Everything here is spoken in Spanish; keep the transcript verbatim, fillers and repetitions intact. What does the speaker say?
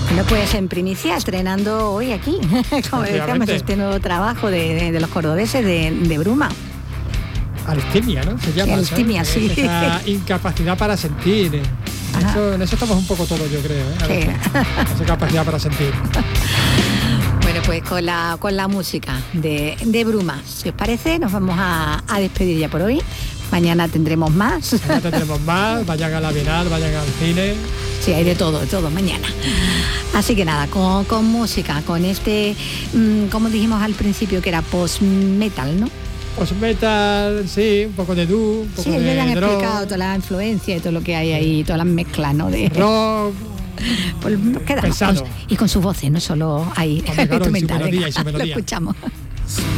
Bueno, pues en primicia, estrenando hoy aquí, como decíamos, este nuevo trabajo de, de, de los cordobeses de, de Bruma. Alstimia, ¿no? Se llama. Sí, alstimia, sí. Esa incapacidad para sentir. Eso, en eso estamos un poco todos, yo creo, ¿eh? Sí. Esa capacidad para sentir. Bueno, pues con la con la música de, de Bruma, si os parece, nos vamos a, a despedir ya por hoy. Mañana tendremos más. Mañana tendremos más, vayan a la Bienal, vayan al cine. Sí, hay de todo, de todo mañana. Así que nada, con, con música, con este, mmm, como dijimos al principio, que era post-metal, ¿no? Post-metal, sí, un poco de doo, un poco sí, de ellos ya han rock, explicado toda la influencia y todo lo que hay ahí, todas las mezclas, ¿no? De rock. Pues nos quedamos con, y con sus voces, no solo hay instrumentales. Lo escuchamos.